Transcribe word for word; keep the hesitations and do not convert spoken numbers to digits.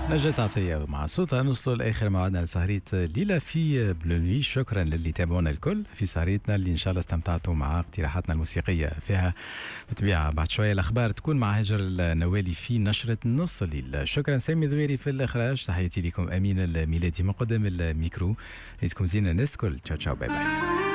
نجاة عطية مع صوتها نوصلوا لاخر موعدنا لسهرية الليله في بلوني. شكرا للي تابعونا الكل في سهريتنا اللي ان شاء الله استمتعتوا مع اقتراحاتنا الموسيقيه فيها. بالطبيعه بعد شويه الاخبار تكون مع هاجر النوالي في نشره نص الليل. شكرا سامي ذويري في الاخراج. تحياتي لكم امين الميلادي من قدام الميكرو. ليتكم زين الناس كل. تشاو تشاو باي باي.